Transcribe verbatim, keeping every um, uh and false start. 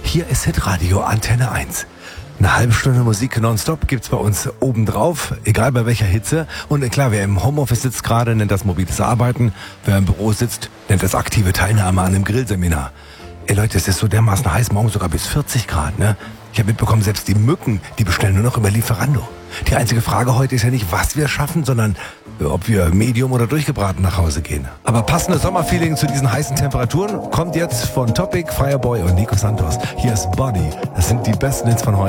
Hier ist Hitradio Antenne eins. Eine halbe Stunde Musik nonstop gibt's bei uns obendrauf, egal bei welcher Hitze. Und klar, wer im Homeoffice sitzt gerade, nennt das mobiles Arbeiten. Wer im Büro sitzt, nennt das aktive Teilnahme an einem Grillseminar. Ey Leute, es ist so dermaßen heiß, morgen sogar bis vierzig Grad, ne? Ich habe mitbekommen, selbst die Mücken, die bestellen nur noch über Lieferando. Die einzige Frage heute ist ja nicht, was wir schaffen, sondern ob wir medium oder durchgebraten nach Hause gehen. Aber passende Sommerfeeling zu diesen heißen Temperaturen kommt jetzt von Topic, Fireboy und Nico Santos. Hier ist Body. Das sind die besten Hits von heute.